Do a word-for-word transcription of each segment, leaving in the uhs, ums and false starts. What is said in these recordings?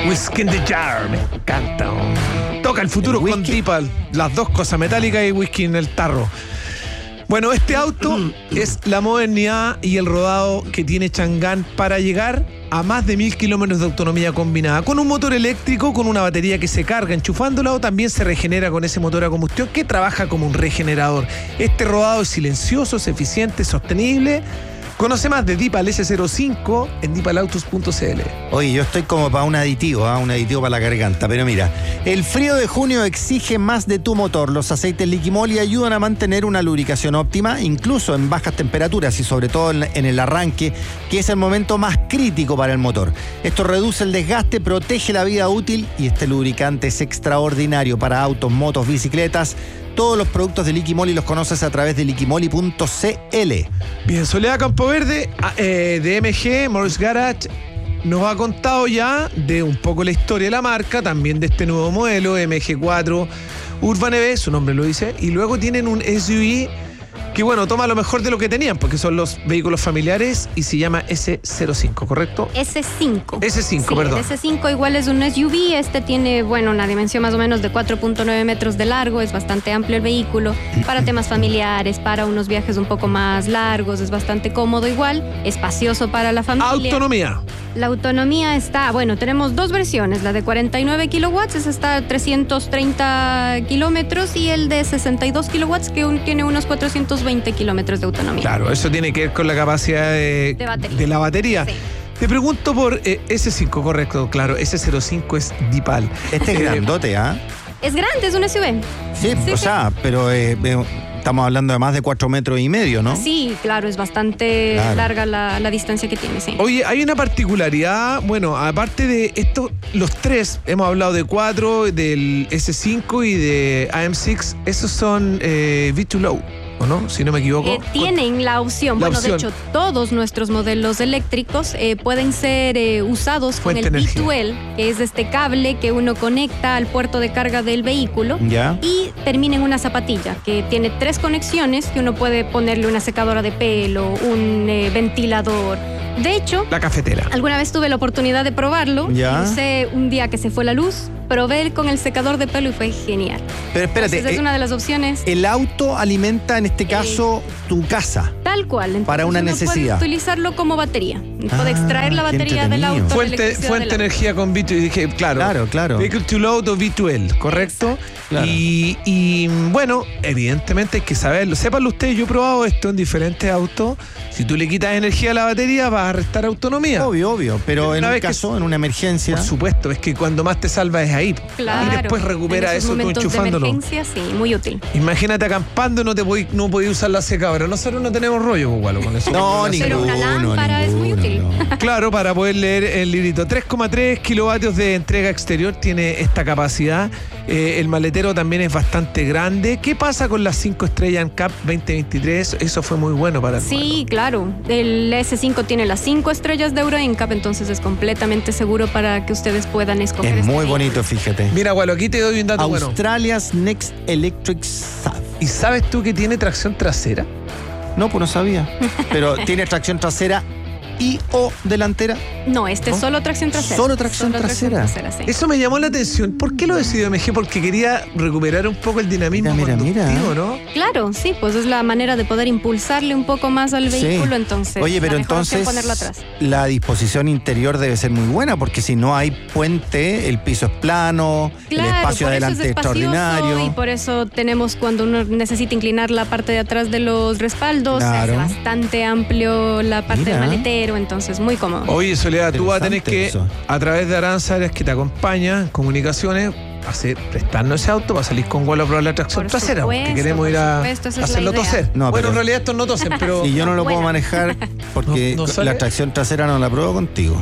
Whiskey in the Jar, me encanta. Toca el futuro el con Deepa, las dos cosas, metálica y whisky en el tarro. Bueno, este auto es la modernidad y el rodado que tiene Chang'an para llegar a más de mil kilómetros de autonomía combinada. Con un motor eléctrico, con una batería que se carga enchufándola o también se regenera con ese motor a combustión que trabaja como un regenerador. Este rodado es silencioso, es eficiente, es sostenible. Conoce más de Deepa ese cero cinco en deepalautos punto c l. Oye, yo estoy como para un aditivo, ¿eh? un aditivo para la garganta, pero mira, el frío de junio exige más de tu motor. Los aceites Liquimoli ayudan a mantener una lubricación óptima, incluso en bajas temperaturas y sobre todo en, en el arranque, que es el momento más crítico para el motor. Esto reduce el desgaste, protege la vida útil y este lubricante es extraordinario para autos, motos, bicicletas. Todos los productos de Liquimoli los conoces a través de liquimoli punto c l. Bien, Soledad Campoverde, eh, de M G, Morris Garage, nos ha contado ya de un poco la historia de la marca, también de este nuevo modelo, M G cuatro Urban E V, su nombre lo dice, y luego tienen un S U V que, bueno, toma lo mejor de lo que tenían, porque son los vehículos familiares y se llama ese cero cinco, ¿correcto? ese cinco. ese cinco, sí, perdón. El ese cinco igual es un S U V, este tiene, bueno, una dimensión más o menos de cuatro punto nueve metros de largo, es bastante amplio el vehículo, para temas familiares, para unos viajes un poco más largos, es bastante cómodo igual, espacioso para la familia. Autonomía. La autonomía está, bueno, tenemos dos versiones, la de cuarenta y nueve kilowatts, esa está a trescientos treinta kilómetros, y el de sesenta y dos kilowatts, que un, tiene unos cuatrocientos veinte kilómetros de autonomía. Claro, eso tiene que ver con la capacidad de, de, batería. de la batería. Sí. Te pregunto por eh, ese cinco, correcto, claro, ese cero cinco es Deepal. Este es Eh, grandote, ¿ah? ¿eh? Es grande, es un S U V. Sí, Sí, o sí. sea, pero eh, eh, estamos hablando de más de cuatro metros y medio, ¿no? Sí, claro, es bastante Claro. larga la, la distancia que tiene, sí. Oye, hay una particularidad, bueno, aparte de esto, los tres, hemos hablado de cuatro, del ese cinco y de A M seis, esos son eh, V dos Low, ¿o no? Si no me equivoco. Eh, tienen la opción, La bueno, opción. de hecho, todos nuestros modelos eléctricos eh, pueden ser eh, usados Fuente con el energía. V dos L, que es este cable que uno conecta al puerto de carga del vehículo. ¿Ya? Y termina en una zapatilla que tiene tres conexiones, que uno puede ponerle una secadora de pelo, un eh, ventilador. De hecho, La cafetera. alguna vez tuve la oportunidad de probarlo. Ya. Usé un día que se fue la luz, probé con el secador de pelo y fue genial. Pero espérate, Entonces, es eh, una de las opciones. el auto alimenta en este caso tu casa. Tal cual. Entonces, Para una uno necesidad. puede utilizarlo como batería. Ah, puede extraer la qué batería del entretenido. auto. la Fuente, electricidad fuente del auto. energía con V dos, y dije, claro. Claro, claro. Vehicle to Load o V dos L, ¿correcto? Claro. Y, y, bueno, evidentemente hay que saberlo. Sépanlo ustedes, yo he probado esto en diferentes autos. Si tú le quitas energía a la batería, vas a restar autonomía. Obvio, obvio. Pero Una en un vez que- caso, en una emergencia. Por supuesto, es que cuando más te salva es ahí. Claro. Y después recupera en esos eso tú momentos de enchufándolo. emergencia, sí, muy útil. Imagínate acampando, no te podí, no podí usar la secadora. Nosotros no tenemos rollo, pues, Gualo, con eso. No, Con la Pero ninguno. una lámpara es muy útil. no. Claro, para poder leer el librito. tres coma tres kilovatios de entrega exterior tiene esta capacidad. Eh, el maletero también es bastante grande. ¿Qué pasa con las cinco estrellas en C A P veinte veintitrés? Eso fue muy bueno para el Sí, claro. El ese cinco tiene las cinco estrellas de Euro NCAP, entonces es completamente seguro para que ustedes puedan escoger. Es este muy vehículo. bonito, fíjate. Mira, Gualo, aquí te doy un dato bueno. Australia's Next Electric S A F. ¿Y sabes tú que tiene tracción trasera? No, pues no sabía. Pero tiene tracción trasera y o delantera. No, este es ¿No? solo tracción trasera. Solo tracción trasera. sí. Eso me llamó la atención. ¿Por qué lo decidió M G? Porque quería recuperar un poco el dinamismo Mira, mira, conductivo, mira. ¿no? Claro, sí, pues es la manera de poder impulsarle un poco más al Sí. vehículo, entonces. Oye, pero la mejor opción entonces ponerlo atrás. la disposición interior debe ser muy buena, porque si no hay puente, el piso es plano, Claro, el espacio por eso adelante es es extraordinario. Y por eso tenemos, cuando uno necesita inclinar la parte de atrás de los respaldos, se hace Claro. bastante amplio la parte Mira. del maletero, entonces muy cómodo. Oye, Soledad, tú vas a tener que, Interesante a través de Aranza Arias, que te acompaña en comunicaciones, hacer, prestarnos ese auto para salir con Gualo a probar la tracción Por trasera, porque supuesto, queremos por ir a supuesto, esa es la hacerlo idea. toser. No, bueno, pero- en realidad estos no tosen, pero Y yo no lo puedo Buena. manejar porque ¿No- no sale? la tracción trasera no la pruebo contigo.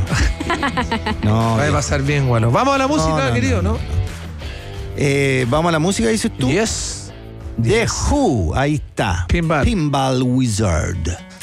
No, va a yo- pasar bien, Gualo. Vamos a la música, no, no, querido, ¿no? no, Eh, Vamos a la música, dices tú. Yes. The Who, ahí está. Pinball. Pinball Wizard.